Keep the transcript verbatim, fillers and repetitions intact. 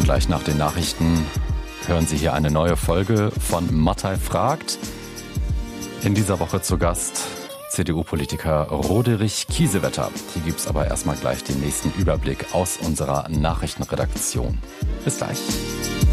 Und gleich nach den Nachrichten hören Sie hier eine neue Folge von Mattei fragt. In dieser Woche zu Gast C D U-Politiker Roderich Kiesewetter. Hier gibt es aber erstmal gleich den nächsten Überblick aus unserer Nachrichtenredaktion. Bis gleich.